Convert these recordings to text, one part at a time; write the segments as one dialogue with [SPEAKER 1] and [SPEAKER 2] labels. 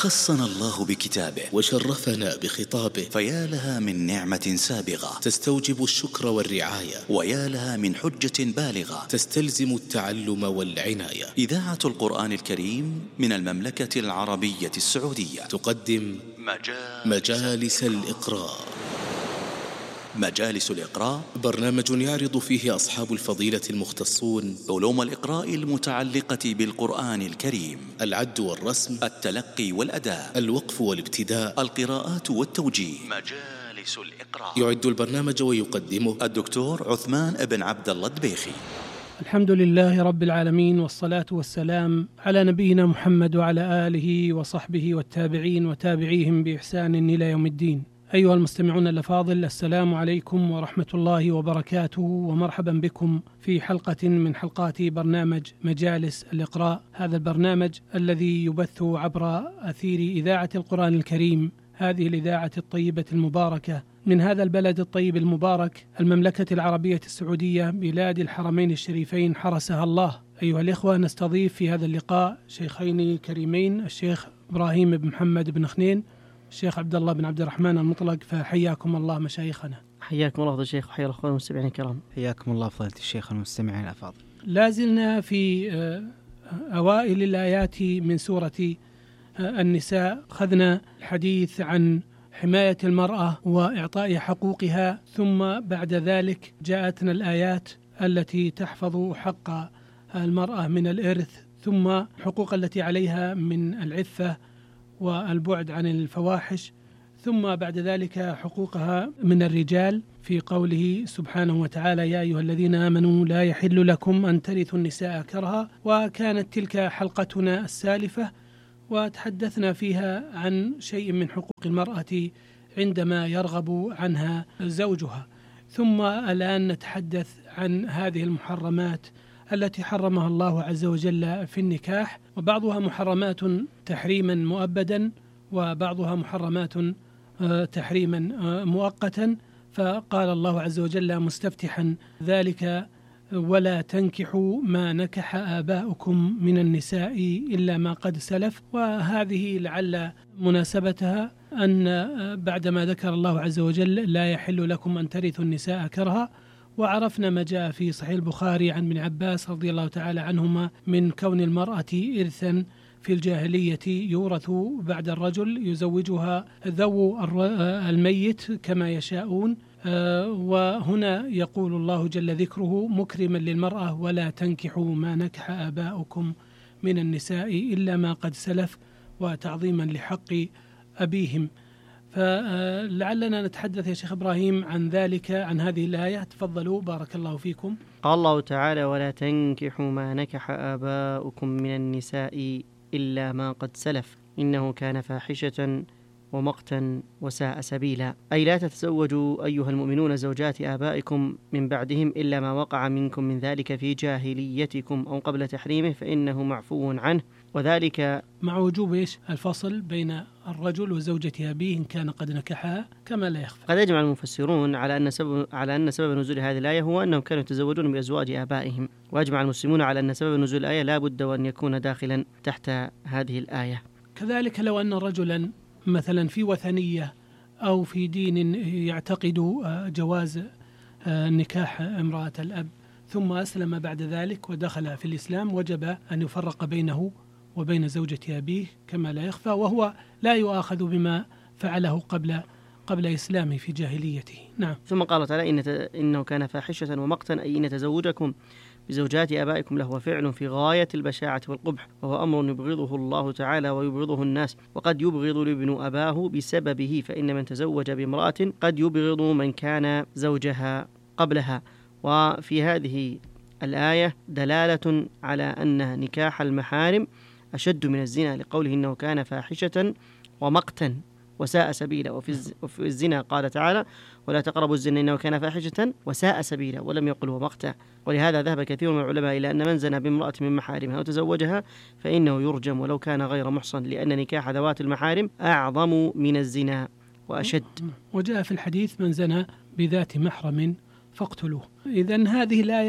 [SPEAKER 1] خصنا الله بكتابه
[SPEAKER 2] وشرفنا بخطابه،
[SPEAKER 1] فيا لها من نعمة سابغة
[SPEAKER 2] تستوجب الشكر والرعاية،
[SPEAKER 1] ويا لها من حجة بالغة
[SPEAKER 2] تستلزم التعلم والعناية.
[SPEAKER 1] إذاعة القرآن الكريم من المملكة العربية السعودية
[SPEAKER 2] تقدم مجالس الإقراء.
[SPEAKER 1] مجالس الإقراء
[SPEAKER 2] برنامج يعرض فيه أصحاب الفضيلة المختصون
[SPEAKER 1] علوم الإقراء المتعلقة بالقرآن الكريم:
[SPEAKER 2] العد والرسم،
[SPEAKER 1] التلقي والأداء،
[SPEAKER 2] الوقف والابتداء،
[SPEAKER 1] القراءات والتوجيه. مجالس الإقراء.
[SPEAKER 2] يعد البرنامج ويقدمه
[SPEAKER 1] الدكتور عثمان بن عبد الله الدبيخي.
[SPEAKER 3] الحمد لله رب العالمين، والصلاة والسلام على نبينا محمد وعلى آله وصحبه والتابعين وتابعيهم بإحسان إلى يوم الدين. أيها المستمعون الأفاضل، السلام عليكم ورحمة الله وبركاته، ومرحبا بكم في حلقة من حلقات برنامج مجالس الإقراء. هذا البرنامج الذي يبث عبر أثير إذاعة القرآن الكريم، هذه الإذاعة الطيبة المباركة من هذا البلد الطيب المبارك، المملكة العربية السعودية، بلاد الحرمين الشريفين حرسها الله. أيها الإخوة، نستضيف في هذا اللقاء شيخين كريمين، الشيخ إبراهيم بن محمد بن خنين، الشيخ عبد الله بن عبد الرحمن المطلق، فحياكم الله مشايخنا.
[SPEAKER 4] حياكم الله فضيلة الشيخ، وحيا الأخوان المستمعين الكرام.
[SPEAKER 5] حياكم الله فضيلة الشيخ المستمعين الأفاضل.
[SPEAKER 3] لازلنا في أوائل الآيات من سورة النساء، أخذنا الحديث عن حماية المرأة وإعطاء حقوقها، ثم بعد ذلك جاءتنا الآيات التي تحفظ حق المرأة من الإرث، ثم حقوق التي عليها من العفة والبعد عن الفواحش، ثم بعد ذلك حقوقها من الرجال في قوله سبحانه وتعالى: يا أيها الذين آمنوا لا يحل لكم أن ترثوا النساء كرها. وكانت تلك حلقتنا السالفة، وتحدثنا فيها عن شيء من حقوق المرأة عندما يرغب عنها زوجها. ثم الآن نتحدث عن هذه المحرمات التي حرمها الله عز وجل في النكاح، وبعضها محرمات تحريما مؤبدا، وبعضها محرمات تحريما مؤقتا. فقال الله عز وجل مستفتحا ذلك: ولا تنكحوا ما نكح آباؤكم من النساء إلا ما قد سلف. وهذه لعل مناسبتها أن بعدما ذكر الله عز وجل لا يحل لكم أن ترثوا النساء كرها، وعرفنا ما جاء في صحيح البخاري عن ابن عباس رضي الله تعالى عنهما من كون المرأة إرثا في الجاهلية يورث بعد الرجل، يزوجها ذو الميت كما يشاءون. وهنا يقول الله جل ذكره مكرما للمرأة: ولا تنكحوا ما نكح آباؤكم من النساء إلا ما قد سلف، وتعظيما لحق أبيهم. فلعلنا نتحدث يا شيخ إبراهيم عن ذلك، عن هذه الآية. تفضلوا بارك الله فيكم.
[SPEAKER 4] قال الله تعالى: ولا تنكحوا ما نكح آباؤكم من النساء إلا ما قد سلف إنه كان فاحشة ومقتا وساء سبيلا. أي لا تتزوجوا أيها المؤمنون زوجات آبائكم من بعدهم إلا ما وقع منكم من ذلك في جاهليتكم أو قبل تحريمه، فإنه معفو عنه، وذلك
[SPEAKER 3] مع وجوب الفصل بين الرجل وزوجة أبيه إن كان قد نكحها كما لا يخفى.
[SPEAKER 4] قد يجمع المفسرون على أن سبب نزول هذه الآية هو أنهم كانوا يتزوجون بأزواج آبائهم، وأجمع المسلمون على أن سبب نزول الآية لا بد وأن يكون داخلا تحت هذه الآية.
[SPEAKER 3] كذلك لو أن رجلا مثلا في وثنية أو في دين يعتقد جواز نكاح امرأة الأب، ثم أسلم بعد ذلك ودخل في الإسلام، وجب أن يفرق بينه وبين زوجة أبيه كما لا يخفى، وهو لا يؤاخذ بما فعله قبل إسلامه في جاهليته. نعم.
[SPEAKER 4] ثم قال تعالى: إنه كان فاحشة ومقتا، أي إن تزوجكم بزوجات آبائكم له فعل في غاية البشاعة والقبح، وهو أمر يبغضه الله تعالى ويبغضه الناس، وقد يبغض الابن أباه بسببه، فإن من تزوج بامرأة قد يبغض من كان زوجها قبلها. وفي هذه الآية دلالة على أن نكاح المحارم أشد من الزنا، لقوله إنه كان فاحشة ومقتا وساء سبيلا. وفي الزنا قال تعالى: ولا تقربوا الزنا إنه كان فاحشة وساء سبيلا، ولم يقل ومقتا. ولهذا ذهب كثير من العلماء إلى أن من زنى بامرأة من محارمها وتزوجها فإنه يرجم ولو كان غير محصن، لأن نكاح ذوات المحارم أعظم من الزنا وأشد.
[SPEAKER 3] وجاء في الحديث: من زنى بذات محرم فاقتلوه. إذن هذه الآية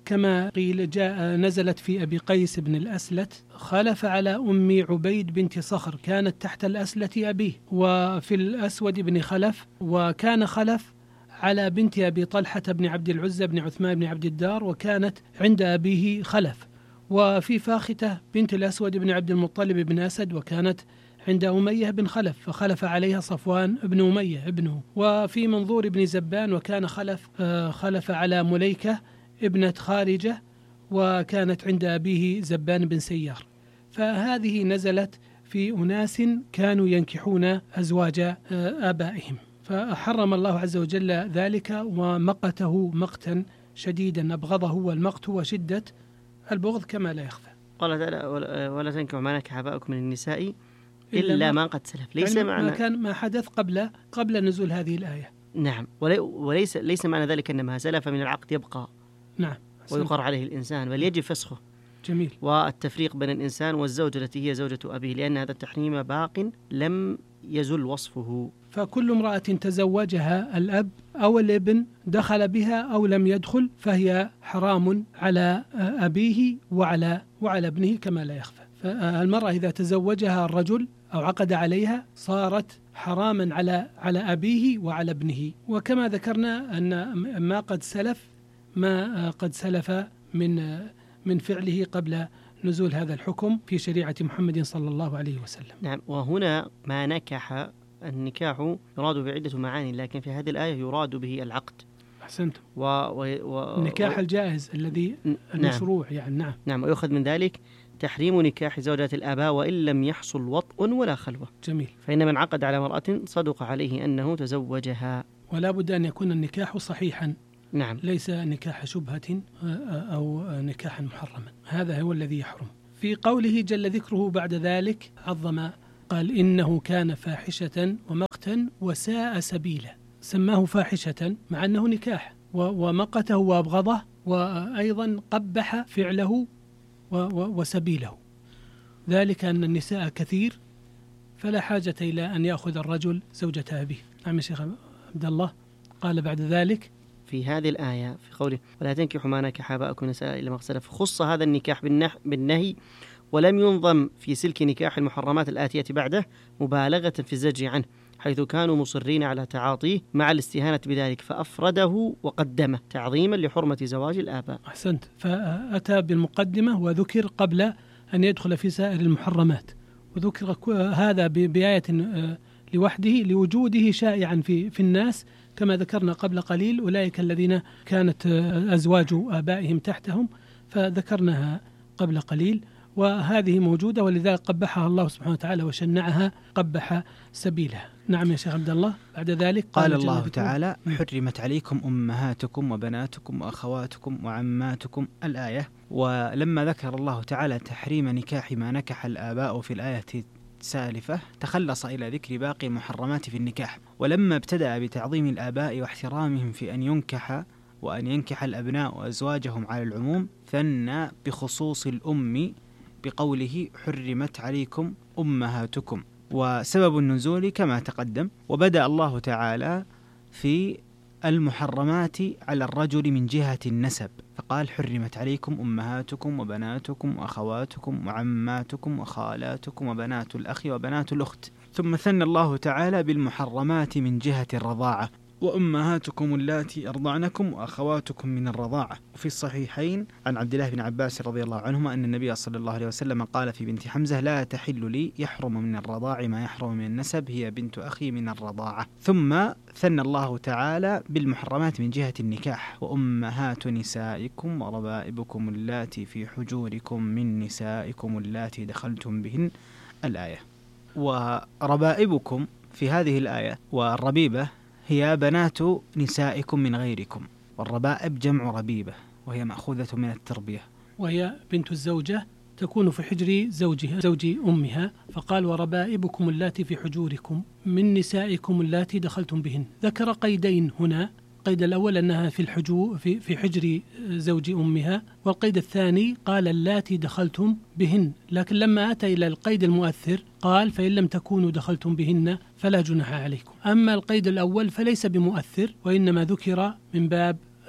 [SPEAKER 3] كما قيل نزلت في أبي قيس بن الأسلت: خلف على أم عبيد بنت صخر كانت تحت الأسلة أبيه. وفي الأسود بن خلف: وكان خلف على بنت أبي طلحة بن عبد العزى بن عثمان بن عبد الدار وكانت عند أبيه خلف. وفي فاختة بنت الأسود بن عبد المطلب بن أسد وكانت عند أمية بن خلف فخلف عليها صفوان بن أمية ابنه. وفي منظور بن زبان: وكان خلف على مليكة ابنة خارجة وكانت عند أبيه زبان بن سيار. فهذه نزلت في أناس كانوا ينكحون أزواج آبائهم، فحرم الله عز وجل ذلك ومقته مقتا شديدا، أبغضه والمقت وشدة البغض كما لا يخفى.
[SPEAKER 4] قال تعالى: ولا تنكحوا ما نكح آباؤكم من النساء إلا ما قد سلف. ليس
[SPEAKER 3] يعني
[SPEAKER 4] معنى
[SPEAKER 3] ما حدث قبل نزول هذه الآية.
[SPEAKER 4] نعم، وليس معنى ذلك أن ما سلف من العقد يبقى،
[SPEAKER 3] نعم،
[SPEAKER 4] ويقر عليه الإنسان، بل يجب فسخه.
[SPEAKER 3] جميل.
[SPEAKER 4] والتفريق بين الإنسان والزوجة التي هي زوجة أبيه، لأن هذا التحريم باق لم يزل وصفه.
[SPEAKER 3] فكل امرأة تزوجها الأب أو الابن دخل بها أو لم يدخل فهي حرام على أبيه وعلى ابنه كما لا يخفى. فالمرأة إذا تزوجها الرجل أو عقد عليها صارت حراما على أبيه وعلى ابنه. وكما ذكرنا أن ما قد سلف من فعله قبل نزول هذا الحكم في شريعة محمد صلى الله عليه وسلم.
[SPEAKER 4] نعم. وهنا ما نكح، النكاح يراد بعدة معاني، لكن في هذه الآية يراد به العقد.
[SPEAKER 3] أحسنت. النكاح الجائز الذي المشروع. نعم. يعني
[SPEAKER 4] نعم. ويؤخذ من ذلك تحريم نكاح زوجات الآباء وإن لم يحصل وطء ولا خلوة.
[SPEAKER 3] جميل.
[SPEAKER 4] فإن من عقد على امرأة صدق عليه أنه تزوجها.
[SPEAKER 3] ولا بد أن يكون النكاح صحيحا.
[SPEAKER 4] نعم.
[SPEAKER 3] ليس نكاح شبهة أو نكاحا محرما، هذا هو الذي يحرم. في قوله جل ذكره بعد ذلك عظم، قال: إنه كان فاحشة ومقتا وساء سبيلا. سماه فاحشة مع أنه نكاح، ومقته وأبغضه، وأيضا قبح فعله وسبيله، ذلك أن النساء كثير فلا حاجة إلى أن يأخذ الرجل زوجة أبيه. نعم يا شيخ عبد الله. قال بعد ذلك
[SPEAKER 4] في هذه الآية في قوله: ولا تنكحوا ما نكح آباؤكم النساء إلا ما قد سلف، خص هذا النكاح بالنهي، ولم ينظم في سلك نكاح المحرمات الآتية بعده مبالغة في الزجر عنه، حيث كانوا مصرين على تعاطيه مع الاستهانة بذلك، فأفرده وقدمه تعظيما لحرمة زواج الآباء.
[SPEAKER 3] أحسنت. فأتى بالمقدمة وذكر قبل أن يدخل في سائر المحرمات، وذكر هذا بآية لوحده لوجوده شائعا في الناس، كما ذكرنا قبل قليل أولئك الذين كانت أزواج آبائهم تحتهم، فذكرناها قبل قليل، وهذه موجودة، ولذلك قبحها الله سبحانه وتعالى وشنعها قبح سبيلها. نعم يا شيخ عبد الله. بعد ذلك
[SPEAKER 5] قال الله تعالى: حرمت عليكم أمهاتكم وبناتكم وأخواتكم وعماتكم، الآية. ولما ذكر الله تعالى تحريم نكاح ما نكح الآباء في الآية السالفة تخلص إلى ذكر باقي المحرمات في النكاح، ولما ابتدأ بتعظيم الآباء واحترامهم في أن ينكح وأن ينكح الأبناء أزواجهم على العموم، ثنى بخصوص الأم بقوله: حرمت عليكم أمهاتكم. وسبب النزول كما تقدم، وبدأ الله تعالى في المحرمات على الرجل من جهة النسب، فقال: حرمت عليكم أمهاتكم وبناتكم وأخواتكم وعماتكم وخالاتكم وبنات الأخ وبنات الأخت. ثم ثنى الله تعالى بالمحرمات من جهة الرضاعة: وأمهاتكم اللاتي أرضعنكم وأخواتكم من الرضاعة. وفي الصحيحين عن عبد الله بن عباس رضي الله عنهما أن النبي صلى الله عليه وسلم قال في بنت حمزة: لا تحل لي، يحرم من الرضاع ما يحرم من النسب، هي بنت أخي من الرضاعة. ثم ثنى الله تعالى بالمحرمات من جهة النكاح: وأمهات نسائكم وربائبكم اللاتي في حجوركم من نسائكم اللاتي دخلتم بهن، الآية. وربائبكم في هذه الآية والربيبة هي بنات نسائكم من غيركم، والربائب جمع ربيبة وهي مأخوذة من التربية،
[SPEAKER 3] وهي بنت الزوجة تكون في حجر زوج أمها، فقال: وربائبكم اللاتي في حجوركم من نسائكم اللاتي دخلتم بهن. ذكر قيدين هنا، القيد الأول أنها في حجر زوج أمها، والقيد الثاني قال: اللاتي دخلتم بهن. لكن لما أتى إلى القيد المؤثر قال: فإن لم تكونوا دخلتم بهن فلا جناح عليكم. أما القيد الأول فليس بمؤثر، وإنما ذكر من باب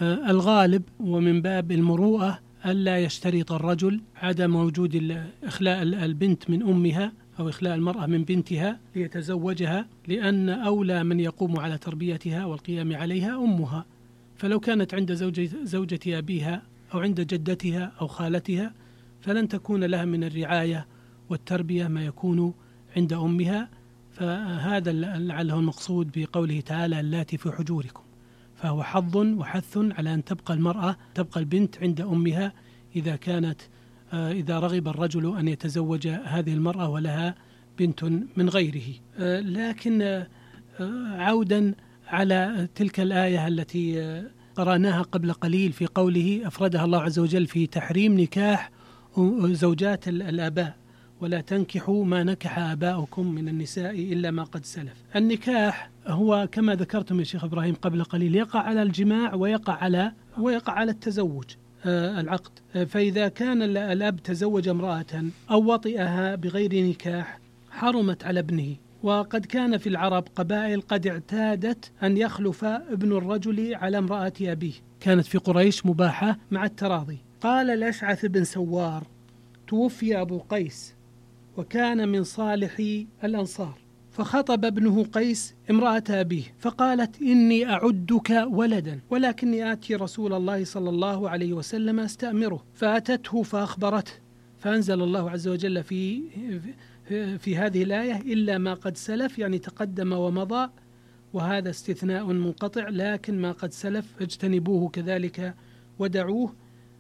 [SPEAKER 3] الغالب ومن باب المروءة ألا يشترط الرجل عدم وجود إخلاء البنت من أمها أو إخلاء المرأة من بنتها ليتزوجها، لأن أولى من يقوم على تربيتها والقيام عليها أمها. فلو كانت عند زوجة أبيها أو عند جدتها أو خالتها فلن تكون لها من الرعاية والتربية ما يكون عند أمها. فهذا لعله المقصود بقوله تعالى اللاتي في حجوركم، فهو حظ وحث على أن تبقى البنت عند أمها إذا رغب الرجل أن يتزوج هذه المرأة ولها بنت من غيره. لكن عودا على تلك الآية التي قرأناها قبل قليل في قوله أفردها الله عز وجل في تحريم نكاح زوجات الآباء، ولا تنكحوا ما نكح آباؤكم من النساء إلا ما قد سلف. النكاح هو كما ذكرتم يا شيخ إبراهيم قبل قليل يقع على الجماع ويقع على التزوج العقد. فإذا كان الأب تزوج امرأة أو وطئها بغير نكاح حرمت على ابنه. وقد كان في العرب قبائل قد اعتادت أن يخلف ابن الرجل على امرأة أبيه، كانت في قريش مباحة مع التراضي. قال الأشعث بن سوار توفي أبو قيس وكان من صالح الأنصار، فخطب ابنه قيس امرأة أبيه فقالت إني أعدك ولدا ولكني آتي رسول الله صلى الله عليه وسلم أستأمره، فأتته فأخبرته، فأنزل الله عز وجل في هذه الآية إلا ما قد سلف، يعني تقدم ومضى، وهذا استثناء منقطع، لكن ما قد سلف اجتنبوه كذلك ودعوه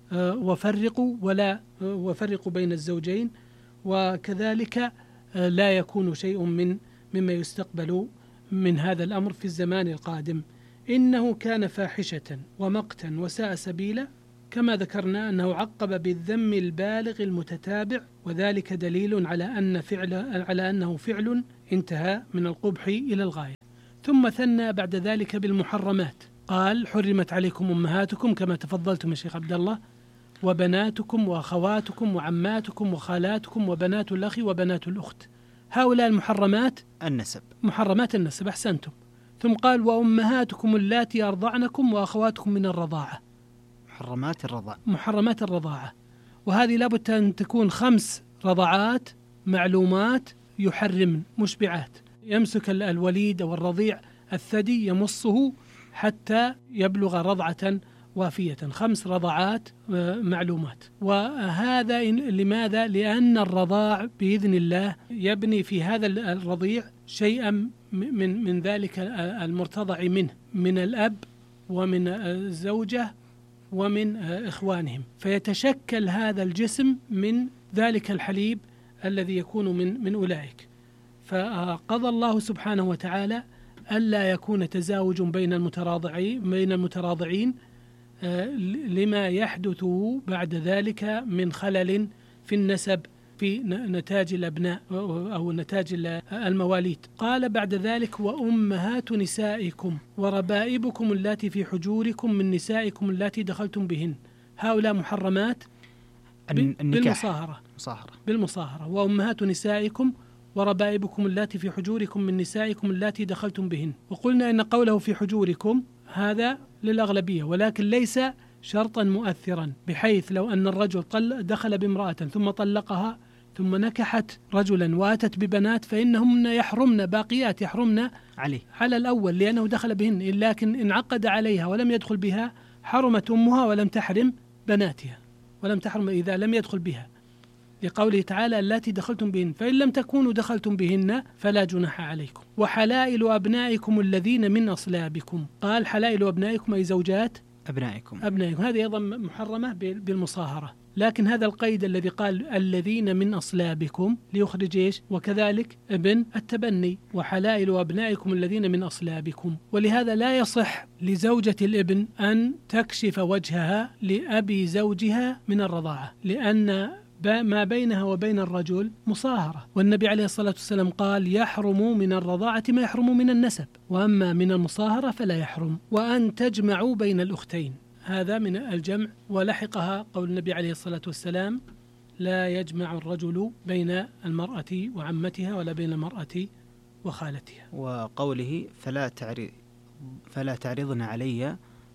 [SPEAKER 3] وفرقوا بين الزوجين. وكذلك لا يكون شيء مما يستقبل من هذا الأمر في الزمان القادم. إنه كان فاحشة ومقتا وساء سبيلا، كما ذكرنا أنه عقب بالذم البالغ المتتابع، وذلك دليل على أنه فعل انتهى من القبح إلى الغاية. ثم ثنى بعد ذلك بالمحرمات، قال حرمت عليكم أمهاتكم كما تفضلتم يا شيخ عبد الله، وبناتكم وأخواتكم وعماتكم وخالاتكم وبنات الأخ وبنات الأخت. هؤلاء المحرمات محرمات النسب، أحسنتم. ثم قال وأمهاتكم اللاتي أرضعنكم وأخواتكم من الرضاعة، محرمات الرضاعة. وهذه لابد أن تكون 5 رضعات معلومات يحرمن مشبعات، يمسك الوليد أو الرضيع الثدي يمصه حتى يبلغ رضعة وافية، 5 رضعات معلومات. وهذا لماذا؟ لأن الرضاع بإذن الله يبني في هذا الرضيع شيئا من ذلك المرتضع منه من الأب ومن الزوجة ومن إخوانهم، فيتشكل هذا الجسم من ذلك الحليب الذي يكون من أولئك. فقضى الله سبحانه وتعالى ألا يكون تزاوج بين المتراضعين لما يحدث بعد ذلك من خلل في النسب في نتاج الأبناء أو نتاج المواليد. قال بعد ذلك وأمهات نسائكم وربائبكم اللاتي في حجوركم من نسائكم اللاتي دخلتم بهن. هؤلاء محرمات بالمصاهرة. وأمهات نسائكم وربائبكم اللاتي في حجوركم من نسائكم اللاتي دخلتم بهن. وقلنا إن قوله في حجوركم هذا للأغلبية، ولكن ليس شرطا مؤثرا، بحيث لو أن الرجل دخل بامرأة ثم طلقها ثم نكحت رجلا واتت ببنات فإنهن يحرمن باقيات يحرمن على الأول لأنه دخل بهن، لكن إن عقد عليها ولم يدخل بها حرمت أمها ولم تحرم بناتها، ولم تحرم إذا لم يدخل بها، لقوله تعالى اللاتي دخلتم بهن، فإن لم تكونوا دخلتم بهن فلا جناح عليكم. وحلائل أبنائكم الذين من أصلابكم، قال حلائل أبنائكم أي زوجات أبنائكم، هذه أيضا محرمة بالمصاهرة، لكن هذا القيد الذي قال الذين من أصلابكم ليخرج إيش؟ وكذلك ابن التبني، وحلائل أبنائكم الذين من أصلابكم. ولهذا لا يصح لزوجة الابن أن تكشف وجهها لأبي زوجها من الرضاعة، لأن ما بينها وبين الرجل مصاهرة، والنبي عليه الصلاة والسلام قال يحرم من الرضاعة ما يحرم من النسب، وأما من المصاهرة فلا يحرم. وأن تجمعوا بين الأختين، هذا من الجمع، ولحقها قول النبي عليه الصلاة والسلام لا يجمع الرجل بين المرأة وعمتها ولا بين المرأة وخالتها.
[SPEAKER 5] وقوله فلا تعرضن علي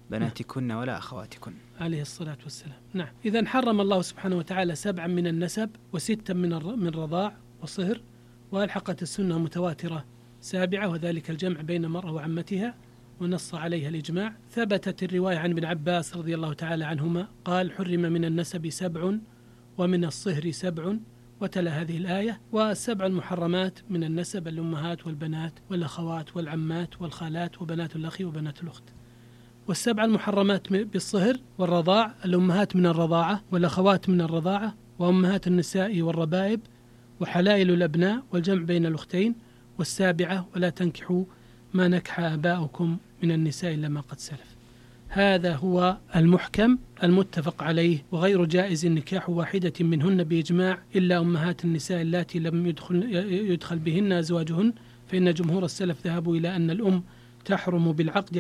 [SPEAKER 5] بناتكن ولا أخواتكن
[SPEAKER 3] عليه الصلاة والسلام. نعم، إذن حرم الله سبحانه وتعالى 7 من النسب و6 من رضاع وصهر، وألحقت السنة متواترة 7، وذلك الجمع بين المرأة وعمتها، ونص عليها الإجماع. ثبتت الرواية عن ابن عباس رضي الله تعالى عنهما قال: حرم من النسب 7 ومن الصهر 7، وتلا هذه الآية: وال7 المحرمات من النسب الأمهات والبنات والأخوات والعمات والخالات وبنات الأخ وبنات الأخت. وال7 المحرمات بالصهر والرضاع: الأمهات من الرضاعة والأخوات من الرضاعة وأمهات النساء والربائب وحلائل الأبناء والجمع بين الأختين. وال7 ولا تنكحوا ما نكح آباؤكم من النساء إلا ما قد سلف. هذا هو المحكم المتفق عليه، وغير جائز النكاح واحدة منهن بإجماع إلا أمهات النساء اللاتي لم يدخل بهن أزواجهن، فإن جمهور السلف ذهبوا إلى أن الأم تحرم بالعقد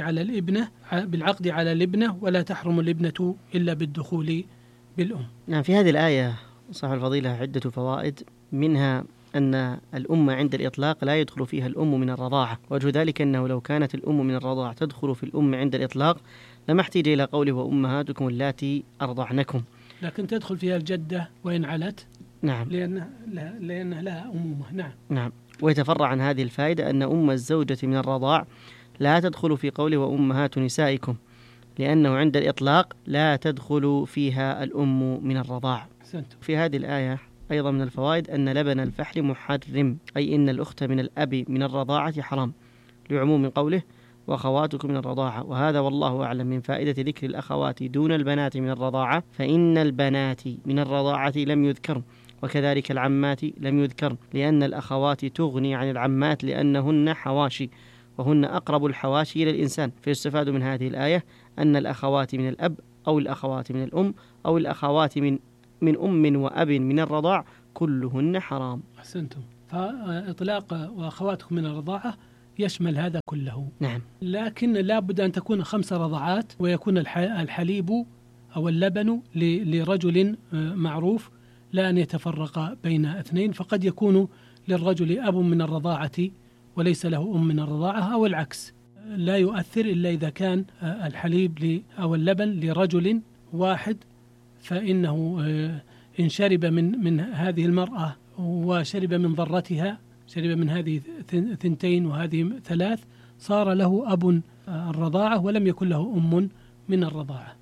[SPEAKER 3] على الابنة ولا تحرم الابنة إلا بالدخول بالأم.
[SPEAKER 4] نعم، في هذه الآية صاحب الفضيلة عدة فوائد، منها أن الأم عند الإطلاق لا يدخل فيها الأم من الرضاعة، وجه ذلك أنه لو كانت الأم من الرضاعة تدخل في الأم عند الإطلاق لما احتاج إلى قوله وأمهاتكم اللاتي أرضعنكم،
[SPEAKER 3] لكن تدخل فيها الجدة وإن علت.
[SPEAKER 4] نعم،
[SPEAKER 3] لأنها لها أمومة.
[SPEAKER 4] نعم. ويتفرع عن هذه الفائدة أن أم الزوجة من الرضاع لا تدخل في قوله وأمهات نسائكم، لأنه عند الإطلاق لا تدخل فيها الأم من الرضاع. في هذه الآية أيضا من الفوائد أن لبن الفحل محرم، أي إن الأخت من الأب من الرضاعة حرام، لعموم قوله وأخواتكم من الرضاعة. وهذا والله أعلم من فائدة ذكر الأخوات دون البنات من الرضاعة، فإن البنات من الرضاعة لم يذكر، وكذلك العمات لم يذكر، لأن الأخوات تغني عن العمات لأنهن حواشي، وهن أقرب الحواشي إلى الإنسان. فيستفاد من هذه الآية أن الأخوات من الأب أو الأخوات من الأم أو الأخوات من أم وأب من الرضاع كلهن حرام.
[SPEAKER 3] أحسنتم. فإطلاق وأخواتكم من الرضاعة يشمل هذا كله.
[SPEAKER 4] نعم.
[SPEAKER 3] لكن لا بد أن تكون 5 رضعات، ويكون الحليب أو اللبن لرجل معروف، لا أن يتفرق بين 2، فقد يكون للرجل أب من الرضاعة وليس له أم من الرضاعة، أو العكس، لا يؤثر إلا إذا كان الحليب أو اللبن لرجل واحد، فإنه إن شرب من هذه المرأة وشرب من ضرتها، شرب من هذه 2 وهذه 3، صار له أب الرضاعة ولم يكن له أم من الرضاعة.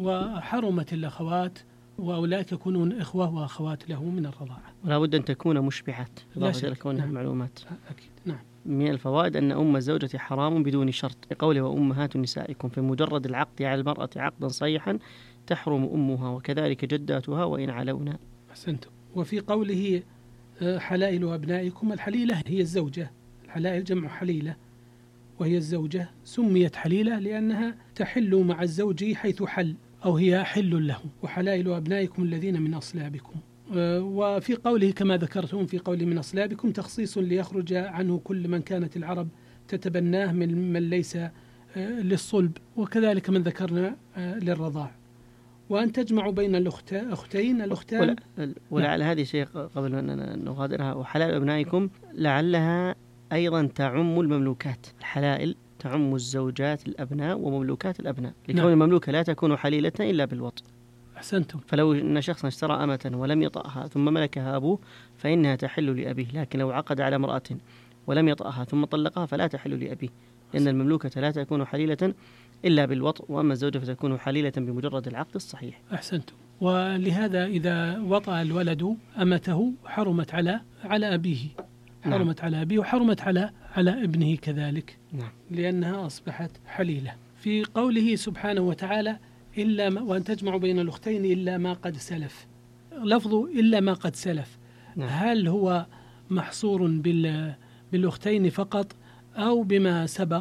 [SPEAKER 3] وحرمت الأخوات، وأولئك يكونون إخوة وأخوات له من الرضاعة.
[SPEAKER 4] ولا بد أن تكون مشبعات إضافة إلى كونها معلومات.
[SPEAKER 3] أكيد. نعم.
[SPEAKER 4] من الفوائد أن أم الزوجة حرام بدون شرط، لقوله وأمهات نسائكم، في مجرد العقد على المرأة عقدا صحيحا تحرم أمها، وكذلك جداتها وإن علونا.
[SPEAKER 3] أحسنتم. وفي قوله حلائل أبنائكم، الحليلة هي الزوجة، الحلائل جمع حليلة وهي الزوجة، سميت حليلة لأنها تحل مع الزوج حيث حل، أو هي حل له. وحلائل أبنائكم الذين من أصلابكم. وفي قوله كما ذكرتم في قوله من أصلابكم تخصيص ليخرج عنه كل من كانت العرب تتبناه من ليس للصلب، وكذلك من ذكرنا للرضاع. وأن تجمع بين الأختان.
[SPEAKER 4] ولعل هذه شيء قبل أن نغادرها، وحلائل أبنائكم لعلها أيضا تعم المملوكات. الحلائل تعم الزوجات الأبناء ومملوكات الأبناء، لكون المملوكة لا تكون حليلة إلا بالوطء.
[SPEAKER 3] أحسنتم.
[SPEAKER 4] فلو أن شخصا اشترى أمة ولم يطأها ثم ملكها أبوه فإنها تحل لأبيه، لكن لو عقد على امرأة ولم يطأها ثم طلقها فلا تحل لأبيه، لأن المملوكة لا تكون حليلة إلا بالوطء، وأما الزوجة فتكون حليلة بمجرد العقد الصحيح.
[SPEAKER 3] أحسنتم. ولهذا إذا وطأ الولد أمته حرمت على أبيه، حرمت على أبيه، وحرمت على ابنه كذلك.
[SPEAKER 4] نعم.
[SPEAKER 3] لأنها أصبحت حليلة. في قوله سبحانه وتعالى إلا وأن تجمع بين الأختين إلا ما قد سلف، لفظ إلا ما قد سلف.
[SPEAKER 4] نعم.
[SPEAKER 3] هل هو محصور بالأختين فقط أو بما سبق؟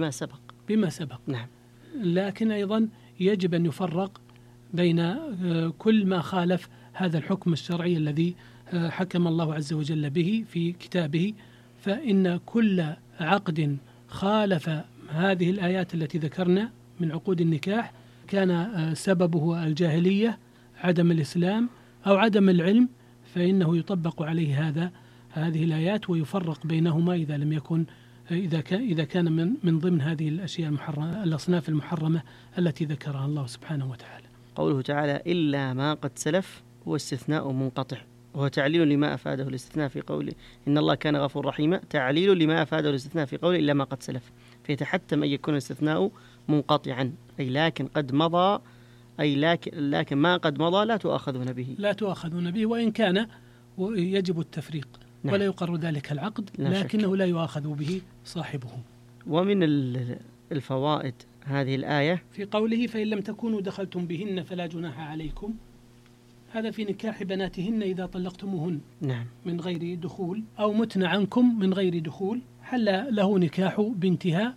[SPEAKER 3] بما سبق.
[SPEAKER 4] نعم.
[SPEAKER 3] لكن أيضا يجب أن يفرق بين كل ما خالف هذا الحكم الشرعي الذي حكم الله عز وجل به في كتابه، فإن كل عقد خالف هذه الآيات التي ذكرنا من عقود النكاح كان سببه الجاهلية، عدم الإسلام أو عدم العلم، فإنه يطبق عليه هذه الآيات ويفرق بينهما إذا لم يكن إذا كان من ضمن هذه الأشياء المحرمة، الأصناف المحرمة التي ذكرها الله سبحانه وتعالى.
[SPEAKER 4] قوله تعالى إلا ما قد سلف هو استثناء منقطع، وهو تعليل لما أفاده الاستثناء في قوله إن الله كان غفور رحيما، تعليل لما أفاده الاستثناء في قوله إلا ما قد سلف، فيتحتم أن يكون الاستثناء منقطعا، أي لكن قد مضى، أي لكن ما قد مضى لا تؤاخذون به
[SPEAKER 3] وإن كان يجب التفريق. نعم. ولا يقر ذلك العقد، لكنه لا يؤاخذ به صاحبه.
[SPEAKER 4] ومن الفوائد هذه الآية
[SPEAKER 3] في قوله فإن لم تكونوا دخلتم بهن فلا جناح عليكم، هذا في نكاح بناتهن إذا طلقتموهن. نعم. من غير دخول، أو متن عنكم من غير دخول، حل له نكاح بنتها،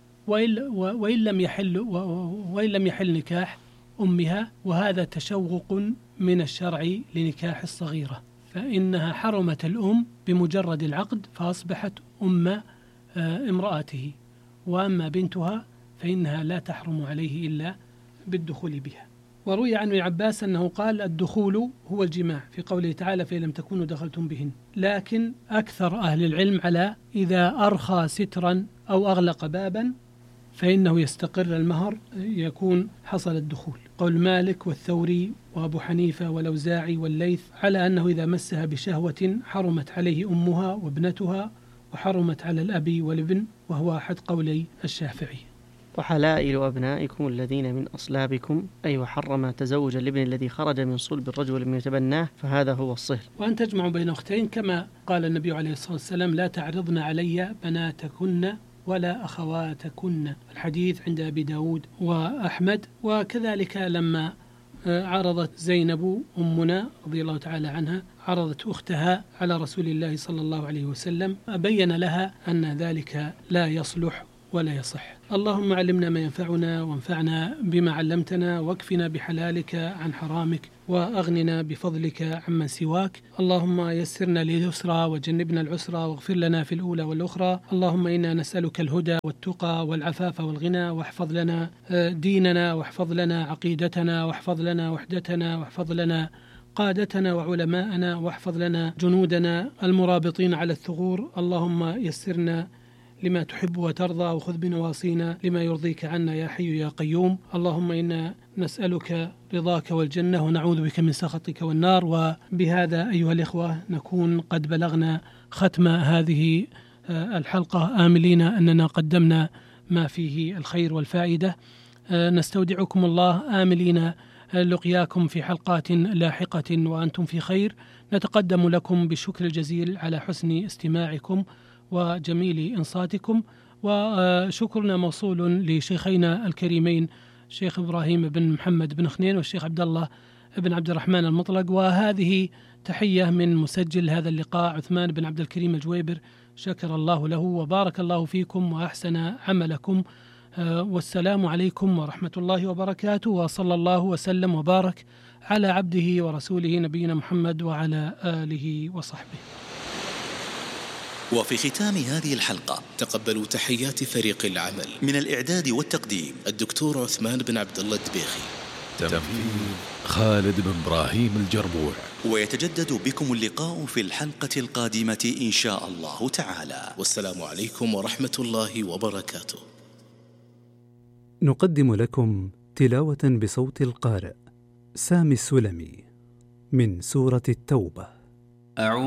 [SPEAKER 3] وإن لم يحل نكاح أمها، وهذا تشوق من الشرع لنكاح الصغيرة، فإنها حرمت الأم بمجرد العقد فأصبحت أم امرأته، وأما بنتها فإنها لا تحرم عليه إلا بالدخول بها. وروي عن ابن عباس أنه قال الدخول هو الجماع في قوله تعالى فإن لم تكونوا دخلتم بهن، لكن أكثر أهل العلم على إذا أرخى سترا أو أغلق بابا فإنه يستقر المهر يكون حصل الدخول. قول مالك والثوري وأبو حنيفة والأوزاعي والليث على أنه إذا مسها بشهوة حرمت عليه أمها وابنتها، وحرمت على الأب والابن، وهو أحد قولي الشافعي.
[SPEAKER 4] وحلائل أبنائكم الذين من أصلابكم، أي وحرم تزوج الابن الذي خرج من صلب الرجل من يتبناه، فهذا هو الصهر.
[SPEAKER 3] وأن تجمعوا بين أختين، كما قال النبي عليه الصلاة والسلام لا تعرضن علي بناتكن ولا أخواتكن، الحديث عند أبي داود وأحمد. وكذلك لما عرضت زينب أمنا رضي الله تعالى عنها عرضت أختها على رسول الله صلى الله عليه وسلم، أبين لها أن ذلك لا يصلح ولا يصح. اللهم علمنا ما ينفعنا، وانفعنا بما علمتنا، واكفنا بحلالك عن حرامك، وأغننا بفضلك عمن سواك. اللهم يسرنا لليسرى وجنبنا العسرى، واغفر لنا في الأولى والأخرى. اللهم إنا نسألك الهدى والتقى والعفاف والغنى، واحفظ لنا ديننا، واحفظ لنا عقيدتنا، واحفظ لنا وحدتنا، واحفظ لنا قادتنا وعلماءنا، واحفظ لنا جنودنا المرابطين على الثغور. اللهم يسرنا لما تحب وترضى، وخذ بنواصينا لما يرضيك عنا يا حي يا قيوم. اللهم إنا نسألك رضاك والجنة، ونعوذ بك من سخطك والنار. وبهذا أيها الإخوة نكون قد بلغنا ختم هذه الحلقة، آملين أننا قدمنا ما فيه الخير والفائدة. نستودعكم الله، آملين لقياكم في حلقات لاحقة وأنتم في خير. نتقدم لكم بالشكر الجزيل على حسن استماعكم وجميل إنصاتكم، وشكرنا موصول لشيخينا الكريمين الشيخ إبراهيم بن محمد بن خنين والشيخ عبد الله بن عبد الرحمن المطلق. وهذه تحية من مسجل هذا اللقاء عثمان بن عبد الكريم الجويبر، شكر الله له وبارك الله فيكم وأحسن عملكم، والسلام عليكم ورحمة الله وبركاته، وصلى الله وسلم وبارك على عبده ورسوله نبينا محمد وعلى آله وصحبه.
[SPEAKER 1] وفي ختام هذه الحلقة
[SPEAKER 2] تقبلوا تحيات فريق العمل
[SPEAKER 1] من الإعداد والتقديم
[SPEAKER 2] الدكتور عثمان بن عبد الله الدبيخي،
[SPEAKER 6] تنفيذ خالد بن إبراهيم الجربوع.
[SPEAKER 1] ويتجدد بكم اللقاء في الحلقة القادمة إن شاء الله تعالى،
[SPEAKER 2] والسلام عليكم ورحمة الله وبركاته.
[SPEAKER 7] نقدم لكم تلاوة بصوت القارئ سامي السلمي من سورة التوبة.